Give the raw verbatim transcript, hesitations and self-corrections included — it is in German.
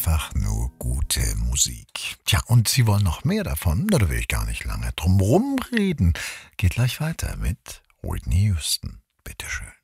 einfach nur gute Musik. Tja, und Sie wollen noch mehr davon? Na, da will ich gar nicht lange drum rumreden. Geht gleich weiter mit Whitney Houston. Bitteschön.